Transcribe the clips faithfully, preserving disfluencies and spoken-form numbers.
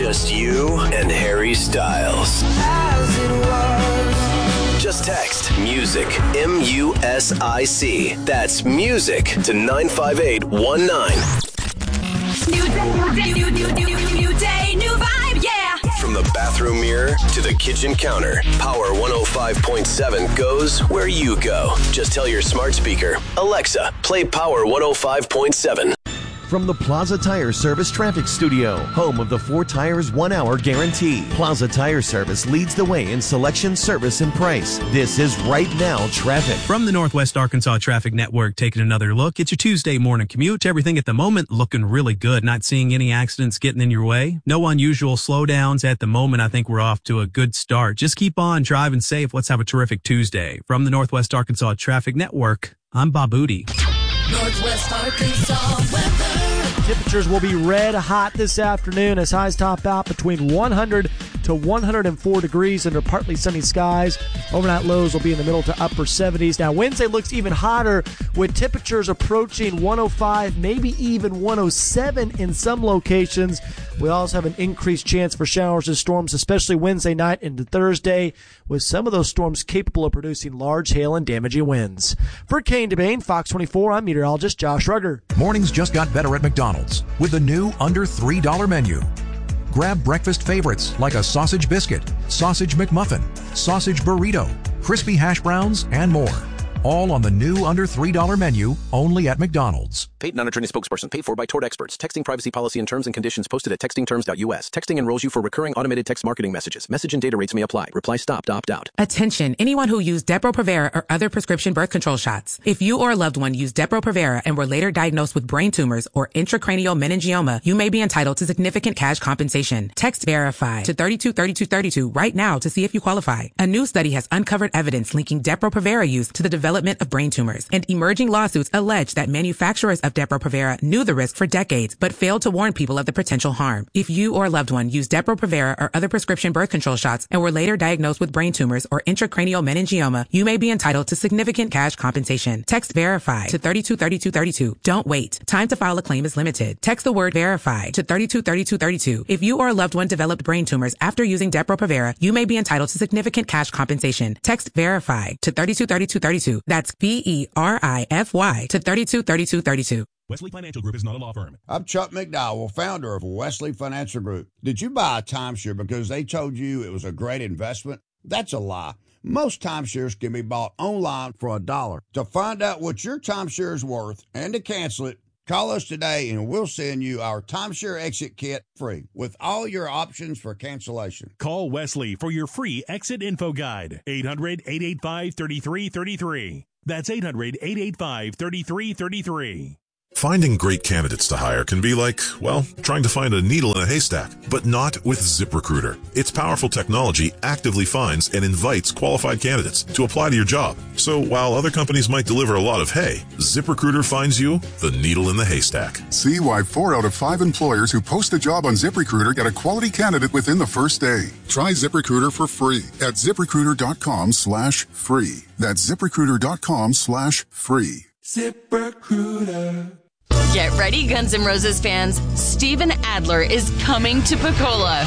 Just you and Harry Styles. As it was. Just text MUSIC, M U S I C. That's MUSIC to nine five eight one nine. New day, new, new, new, new, new day, new vibe, yeah. From the bathroom mirror to the kitchen counter, Power one oh five point seven goes where you go. Just tell your smart speaker, Alexa, play Power one oh five point seven. From the Plaza Tire Service Traffic Studio, home of the four tires, one hour guarantee. Plaza Tire Service leads the way in selection, service, and price. This is Right Now Traffic. From the Northwest Arkansas Traffic Network, taking another look. It's your Tuesday morning commute. Everything at the moment looking really good. Not seeing any accidents getting in your way. No unusual slowdowns at the moment. I think we're off to a good start. Just keep on driving safe. Let's have a terrific Tuesday. From the Northwest Arkansas Traffic Network, I'm Bob Booty. Northwest Arkansas weather. Temperatures will be red hot this afternoon as highs top out between one hundred to one hundred four degrees under partly sunny skies. Overnight lows will be in the middle to upper seventies. Now, Wednesday looks even hotter with temperatures approaching one oh five, maybe even one oh seven in some locations. We also have an increased chance for showers and storms, especially Wednesday night into Thursday, with some of those storms capable of producing large hail and damaging winds. For Kane DeBain, Fox twenty-four, I'm meteorologist Josh Rugger. Mornings just got better at McDonald's with the new under three dollar menu. Grab breakfast favorites like a sausage biscuit, sausage McMuffin, sausage burrito, crispy hash browns, and more. All on the new under three dollar menu, only at McDonald's. Paid non-attorney spokesperson paid for by Tort Experts. Texting privacy policy and terms and conditions posted at texting terms dot U S. Texting enrolls you for recurring automated text marketing messages. Message and data rates may apply. Reply stop to opt out. Attention, anyone who used Depo-Provera or other prescription birth control shots. If you or a loved one used Depo-Provera and were later diagnosed with brain tumors or intracranial meningioma, you may be entitled to significant cash compensation. Text VERIFY to thirty-two thirty-two thirty-two right now to see if you qualify. A new study has uncovered evidence linking Depo-Provera use to the development of brain tumors, and emerging lawsuits allege that manufacturers of Depo-Provera knew the risk for decades, but failed to warn people of the potential harm. If you or a loved one used Depo-Provera or other prescription birth control shots and were later diagnosed with brain tumors or intracranial meningioma, you may be entitled to significant cash compensation. Text VERIFY to thirty-two thirty-two thirty-two. Don't wait. Time to file a claim is limited. Text the word VERIFY to thirty-two thirty-two thirty-two. If you or a loved one developed brain tumors after using Depo-Provera, you may be entitled to significant cash compensation. Text VERIFY to thirty-two thirty-two thirty-two. That's V E R I F Y to thirty-two thirty-two thirty-two. Wesley Financial Group is not a law firm. I'm Chuck McDowell, founder of Wesley Financial Group. Did you buy a timeshare because they told you it was a great investment? That's a lie. Most timeshares can be bought online for a dollar. To find out what your timeshare is worth and to cancel it, call us today and we'll send you our timeshare exit kit free with all your options for cancellation. Call Wesley for your free exit info guide. eight hundred, eight eight five, three three three three. That's eight hundred, eight eight five, three three three three. Finding great candidates to hire can be like, well, trying to find a needle in a haystack, but not with ZipRecruiter. Its powerful technology actively finds and invites qualified candidates to apply to your job. So while other companies might deliver a lot of hay, ZipRecruiter finds you the needle in the haystack. See why four out of five employers who post a job on ZipRecruiter get a quality candidate within the first day. Try ZipRecruiter for free at ZipRecruiter.com slash free. That's ZipRecruiter.com slash free. ZipRecruiter. Get ready, Guns N' Roses fans. Steven Adler is coming to Pensacola.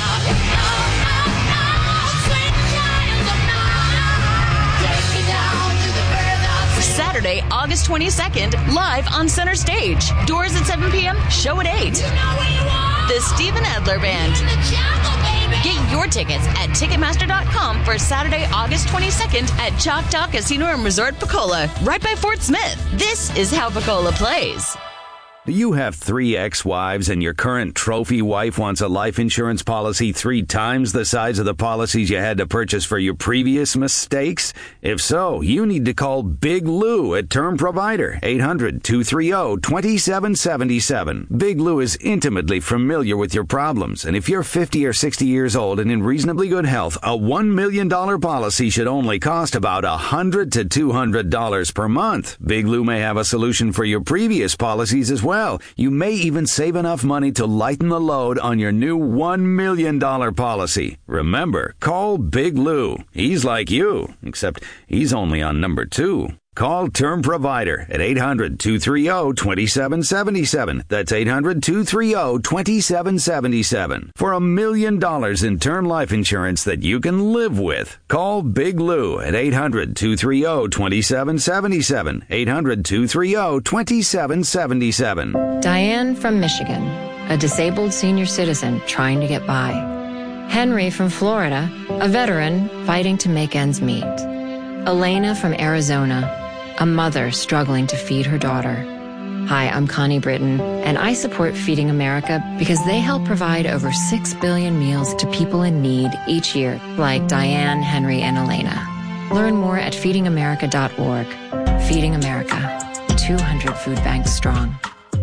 Saturday, August twenty-second, live on Center Stage. Doors at seven p.m., show at eight. The Steven Adler Band. Get your tickets at Ticketmaster dot com for Saturday, August twenty-second at Choctaw Casino and Resort Pensacola, right by Fort Smith. This is how Pensacola plays. Do you have three ex-wives and your current trophy wife wants a life insurance policy three times the size of the policies you had to purchase for your previous mistakes? If so, you need to call Big Lou at Term Provider, eight hundred, two three zero, two seven seven seven. Big Lou is intimately familiar with your problems, and if you're fifty or sixty years old and in reasonably good health, a one million dollars policy should only cost about one hundred to two hundred dollars per month. Big Lou may have a solution for your previous policies as well. Well, you may even save enough money to lighten the load on your new one million dollars policy. Remember, call Big Lou. He's like you, except he's only on number two. Call Term Provider at eight hundred, two three zero, two seven seven seven. That's eight hundred, two three zero, two seven seven seven. For a million dollars in term life insurance that you can live with. Call Big Lou at eight hundred, two three zero, two seven seven seven. eight hundred, two three zero, two seven seven seven. Diane from Michigan, a disabled senior citizen trying to get by. Henry from Florida, a veteran fighting to make ends meet. Elena from Arizona, a mother struggling to feed her daughter. Hi, I'm Connie Britton, and I support Feeding America because they help provide over six billion meals to people in need each year, like Diane, Henry, and Elena. Learn more at feeding america dot org. Feeding America, two hundred food banks strong.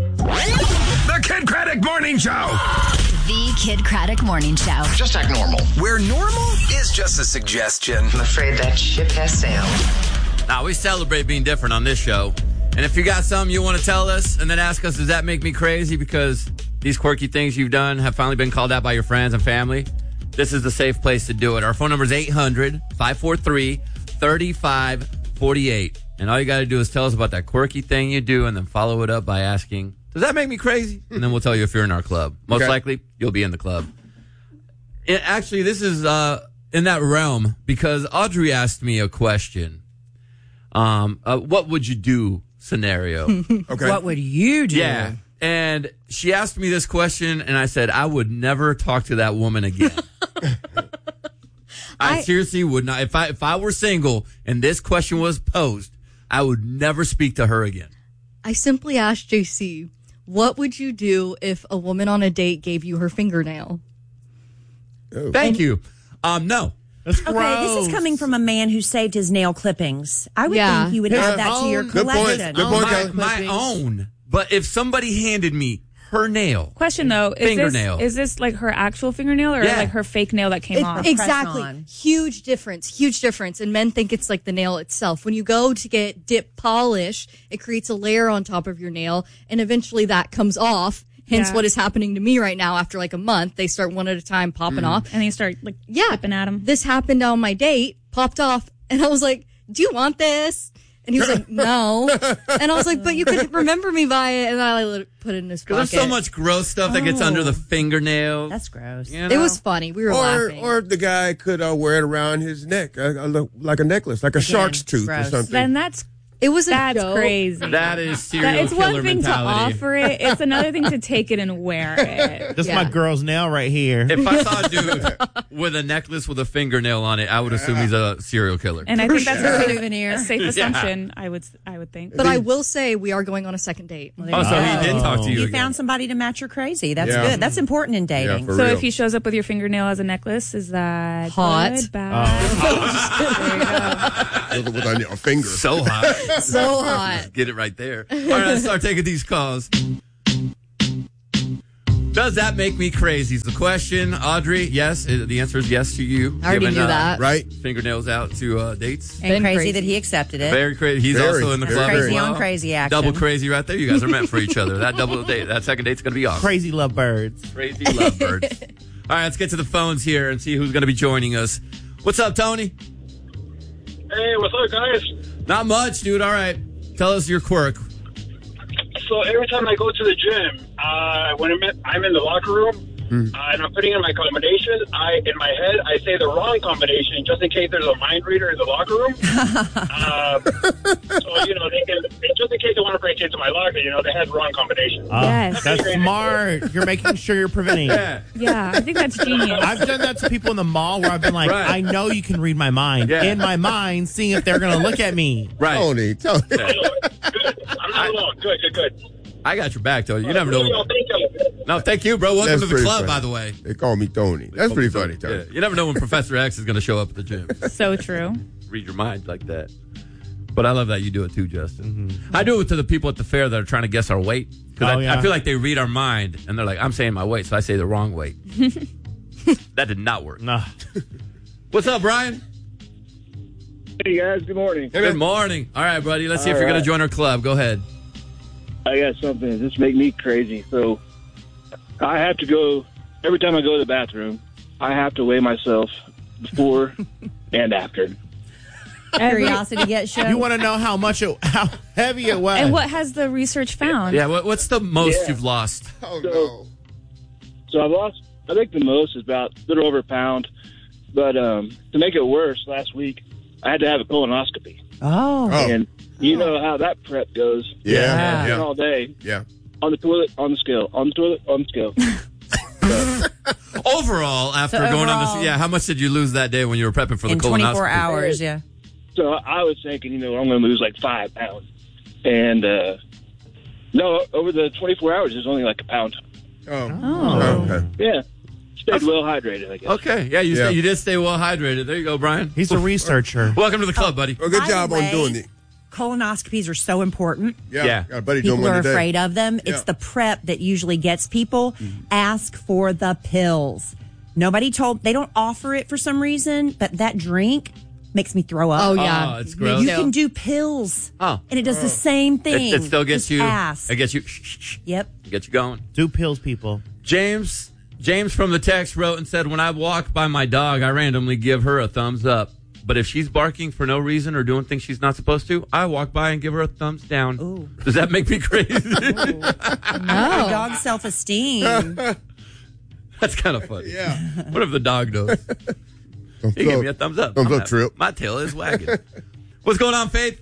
The Kid Craddock Morning Show. The Kid Craddock Morning Show. Just act normal. Where normal is just a suggestion. I'm afraid that ship has sailed. Now, we celebrate being different on this show. And if you got something you want to tell us and then ask us, does that make me crazy because these quirky things you've done have finally been called out by your friends and family, this is the safe place to do it. Our phone number is eight hundred, five four three, three five four eight. And all you got to do is tell us about that quirky thing you do and then follow it up by asking, does that make me crazy? And then we'll tell you if you're in our club. Most Okay. likely, you'll be in the club. It, actually, this is uh, in that realm because Audrey asked me a question. Um, uh, what would you do scenario? Okay. What would you do? Yeah. And she asked me this question, and I said, I would never talk to that woman again. I, I seriously would not. If I if I were single and this question was posed, I would never speak to her again. I simply asked J C, what would you do if a woman on a date gave you her fingernail? Oh. Thank and, you. Um, no. That's okay, gross. This is coming from a man who saved his nail clippings. I would yeah. think you would add that to your Good collection. Point. Good point, my, my own. But if somebody handed me her nail. Question though, is fingernail. this, is this like her actual fingernail or yeah. like her fake nail that came it, off? Exactly. Huge difference. Huge difference. And men think it's like the nail itself. When you go to get dip polish, it creates a layer on top of your nail, and eventually that comes off. Hence, yeah. what is happening to me right now after like a month. They start one at a time popping mm. off. And they start like yeah. flipping at them. This happened on my date, popped off, and I was like, do you want this? And he was like, no. And I was like, but you could remember me by it. And I like, put it in his pocket. There's so much gross stuff that gets Oh. under the fingernail. That's gross. You know? It was funny. We were or, laughing. Or the guy could uh, wear it around his neck, uh, uh, like a necklace, like a Again, shark's tooth gross. or something. Then that's It was a That's joke. crazy. That is serial That, it's killer one thing mentality. to offer it. It's another thing to take it and wear it. That's Yeah. my girl's nail right here. If I saw a dude with a necklace with a fingernail on it, I would assume he's a serial killer. And I think that's sure. a, safe, Souvenir. a safe Yeah. assumption. I would. I would think. But I will say we are going on a second date. Oh, so he did talk to you You again. found somebody to match your crazy. That's Yeah. good. That's important in dating. Yeah, for So real. if he shows up with your fingernail as a necklace, is that Hot. good, bad? There you go. With a, a finger. So hot. So hot. Get it right there. All right, let's start taking these calls. Does that make me crazy? Is the question. Audrey, yes. Uh, The answer is yes to you. I already Giving, knew uh, that. Right? Fingernails out to uh, dates. And Been crazy, crazy. that he accepted it. Very crazy. He's Very, also in the very, club very. as Crazy well. on crazy action. Double crazy right there. You guys are meant for each other. That double date, that second date's going to be awesome. Crazy lovebirds. Crazy lovebirds. All right, let's get to the phones here and see who's going to be joining us. What's up, Tony? Hey, what's up, guys? Not much, dude. All right. Tell us your quirk. So every time I go to the gym, uh, when I'm in, I'm in the locker room, Mm. uh, and I'm putting in my combination, I in my head, I say the wrong combination just in case there's a mind reader in the locker room. uh, so, you know, they can, just in case they want to break into my locker, you know, they had the wrong combination. Oh, Yes. That's smart. You're making sure you're preventing. Yeah. Yeah, I think that's genius. I've done that to people in the mall where I've been like, Right. I know you can read my mind. Yeah. In my mind, seeing if they're going to look at me. Right. Tony, Tony. Good. I'm not alone. Good, good, good. I got your back, Tony. You never Yo, know. thank you. No, thank you, bro. Welcome That's to the pretty club, funny. by the way. They call me Tony. That's pretty funny, Tony. Yeah, you never know when Professor X is going to show up at the gym. So true. Read your mind like that. But I love that you do it too, Justin. Mm-hmm. I do it to the people at the fair that are trying to guess our weight. Because Oh, I, yeah. I feel like they read our mind and they're like, I'm saying my weight, so I say the wrong weight. That did not work. Nah. What's up, Brian? Hey, guys. Good morning. Good morning. All right, buddy. Let's see if All you're going right. to join our club. Go ahead. I got something that just make me crazy. So I have to go, every time I go to the bathroom, I have to weigh myself before and after. Curiosity Get Show. You want to know how much it, how heavy it was. And what has the research found? Yeah, what, what's the most Yeah. you've lost? Oh, So- no. So I've lost, I think the most is about a little over a pound. But um, to make it worse, last week I had to have a colonoscopy. Oh. Oh. And you know how that prep goes. Yeah. Sitting Yeah. all day Yeah. on the toilet, on the scale, on the toilet, on the scale. Overall, after So going on overall- this, yeah, how much did you lose that day when you were prepping for the In colonoscopy? twenty-four hours, yeah. So I was thinking, you know, I'm going to lose like five pounds. And uh, no, over the twenty-four hours, it's only like a pound. Oh. Oh. Okay. Yeah. Stayed well hydrated, I guess. Okay, yeah, you, Yeah. Stay, you did stay well hydrated. There you go, Brian. He's a researcher. Welcome to the club, buddy. Well, good By job the on way, doing it. Colonoscopies are so important. Yeah. Yeah. Got a buddy doing People one are today. afraid of them. Yeah. It's the prep that usually gets people. Ask for the pills. Nobody told, they don't offer it for some reason, but that drink makes me throw up. Oh, yeah. Oh, it's gross. You can do pills. Oh. And it does the same It, thing. it still gets Just you. Ask. It gets you. Shh, shh, shh, Yep. it gets you going. Do pills, people. James, James from the text wrote and said, "When I walk by my dog, I randomly give her a thumbs up. But if she's barking for no reason or doing things she's not supposed to, I walk by and give her a thumbs down. Ooh. Does that make me crazy? Your No. dog's self-esteem. That's kind of funny. Yeah. What if the dog knows? Thumbs He gave up. me a thumbs up. Thumbs I'm up, happy. Trip. My tail is wagging. What's going on, Faith?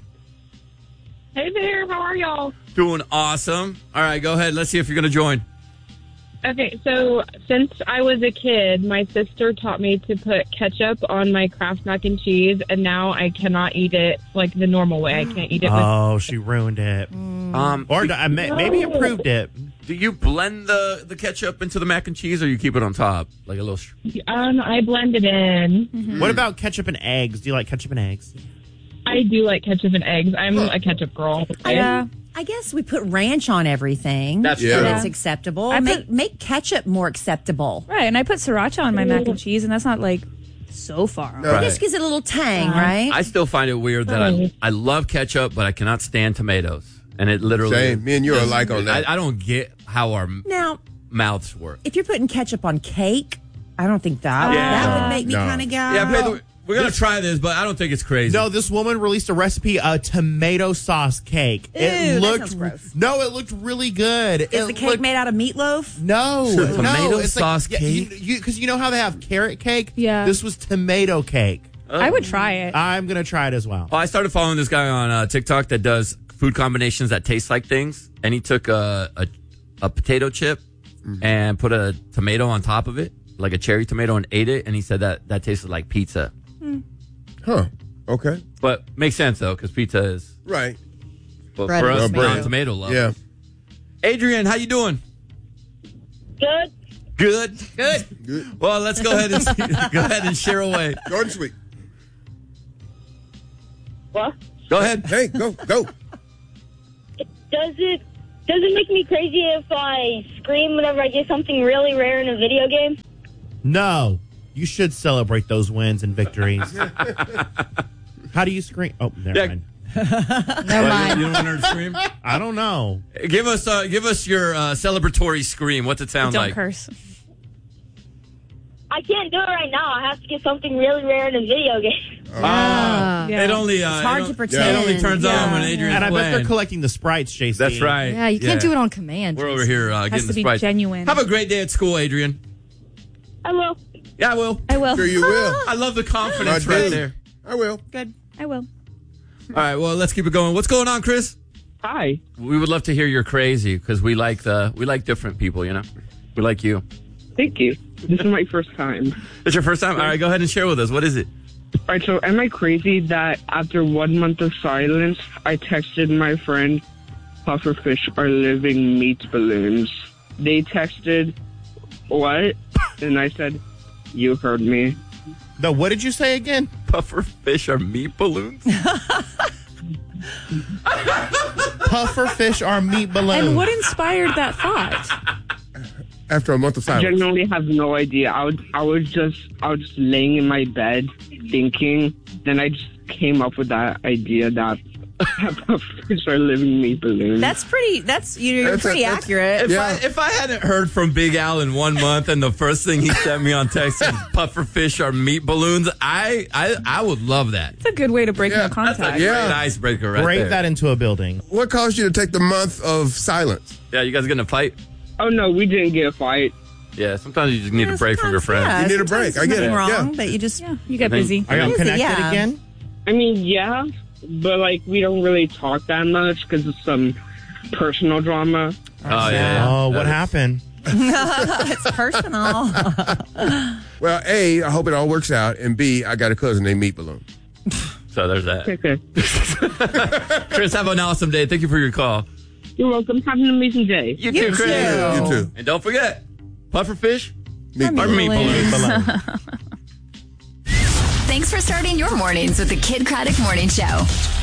Hey there, how are y'all? Doing awesome. All right, go ahead. Let's see if you're going to join. Okay, so since I was a kid, my sister taught me to put ketchup on my Kraft mac and cheese, and now I cannot eat it like the normal way. I can't eat it with. Oh, she ruined it. Um, Or I may, maybe improved it. Do you blend the, the ketchup into the mac and cheese, or you keep it on top like a little? Sh- Um, I blend it in. What about ketchup and eggs? Do you like ketchup and eggs? I do like ketchup and eggs. I'm a ketchup girl. Yeah. I guess we put ranch on everything. That's so true. That's acceptable. I make, put- make ketchup more acceptable. Right, and I put sriracha on my mac and cheese, and that's not like so far off. Right. It just gives it a little tang, right? I still find it weird that I I love ketchup, but I cannot stand tomatoes, and it literally Same. Me and you are alike on that. I, I don't get how our Now, mouths work. if you're putting ketchup on cake, I don't think that Yeah. that would make me No. kind of go. Yeah, Faith, we're gonna try this, but I don't think it's crazy. No, this woman released a recipe, a tomato sauce cake. Ew, it that looked sounds gross. no, it looked really good. Is it the cake looked- made out of meatloaf? No, Tomato no, it's sauce like, cake? Because you, because you know how they have carrot cake? Yeah. This was tomato cake. I would try it. I'm gonna try it as well. Oh, I started following this guy on uh, TikTok that does food combinations that taste like things, and he took a a, a potato chip and put a tomato on top of it, like a cherry tomato, and ate it, and he said that that tasted like pizza. Huh. Okay. But makes sense though, because pizza is. Right. But Bread for with us, tomato. non-tomato love. Yeah. Adrian, how you doing? Good. Good. Good. Good. Well, let's go ahead and go ahead and share away. Short and sweet. What? Go ahead. Hey, go, go. Does it does it make me crazy if I scream whenever I get something really rare in a video game? No, you should celebrate those wins and victories. How do you scream? Oh, never Yeah. mind. Never mind. You don't want her to scream? I don't know. Give us uh, give us your uh, celebratory scream. What's it sound Don't like? curse. I can't do it right now. I have to get something really rare in a video game. Ah, Yeah. it only uh, It's hard it to don't- pretend. It only turns on Yeah. when Adrian's And I bet playing. they're collecting the sprites, J C. That's right. Yeah, you can't do it on command. We're over here uh, getting to the be sprites. genuine. Have a great day at school, Adrian. I will. Yeah, I will. I will. Sure you will. I love the confidence I right do. there. I will. Good. I will. All right, well, let's keep it going. What's going on, Chris? Hi. We would love to hear you're crazy because we like the we like different people. You know, we like you. Thank you. This is my first time. It's your first time. All right, go ahead and share with us. What is it? All right, so am I crazy that after one month of silence, I texted my friend, pufferfish are living meat balloons. They texted, what? And I said, you heard me. No, what did you say again? Puffer fish are meat balloons. Puffer fish are meat balloons. And what inspired that thought? After a month of silence. Genuinely have no idea. I would, I was just, I was just laying in my bed thinking. Then I just came up with that idea that Pufferfish are living meat balloons. That's pretty. That's you're That's a- pretty that's- accurate. If I if I hadn't heard from Big Al in one month and the first thing he sent me on text is pufferfish are meat balloons, I I, I would love that. It's a good way to break no contact. That's a great icebreaker right Break there. that into a building. What caused you to take the month of silence? Yeah, you guys get in a fight? Oh no, we didn't get a fight. Yeah, sometimes you just need a break from your friends. Yeah, You need a sometimes break. I get nothing it. Wrong, Yeah. but you just you get busy. Are y'all Busy, connected yeah. again? I mean, yeah, but like we don't really talk that much because of some personal drama. Oh, yeah. Oh, what That is- happened? it's personal. Well, A, I hope it all works out, and B, I got a cousin named Meat Balloon. So there's that. Okay. Chris, have an awesome day. Thank you for your call. You're welcome. Have an amazing day. You, You too, Chris. too. You too. And don't forget, pufferfish Meat are balloon. meat balloons. Thanks for starting your mornings with the Kid Craddock Morning Show.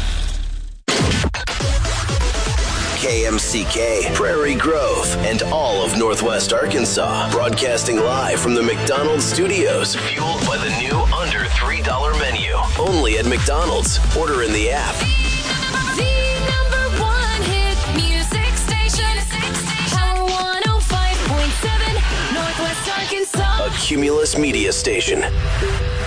K M C K, Prairie Grove, and all of Northwest Arkansas. Broadcasting live from the McDonald's studios. Fueled by the new under three dollar menu. Only at McDonald's. Order in the app. The number one hit music station. Power one oh five point seven, Northwest Arkansas. A Cumulus Media Station.